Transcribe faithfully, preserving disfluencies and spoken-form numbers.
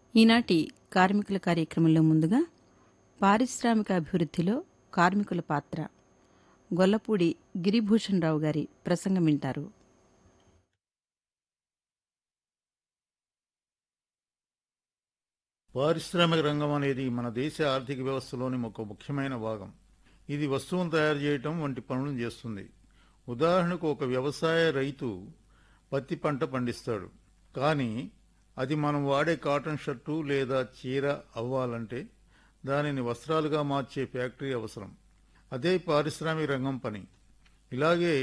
ఈనాటి కార్మికుల కార్యక్రమంలో ముందుగా పారిశ్రామిక అభివృద్ధిలో కార్మికుల పాత్ర గొల్లపూడి గిరిభూషణ్ రావు గారి ప్రసంగం వింటారు. పారిశ్రామిక రంగం అనేది మన దేశ ఆర్థిక వ్యవస్థలోని ఒక ముఖ్యమైన భాగం. ఇది వస్తువును తయారు చేయటం వంటి పనులను చేస్తుంది. ఉదాహరణకు ఒక వ్యవసాయ రైతు పత్తి పంట పండిస్తాడు. కానీ అది మనం వాడే కాటన్ షర్టు లేదా చీర అవ్వాలంటే దానిని వస్త్రాలుగా మార్చే ఫ్యాక్టరీ అవసరం. అదే పారిశ్రామిక రంగం పని. ఇలాగే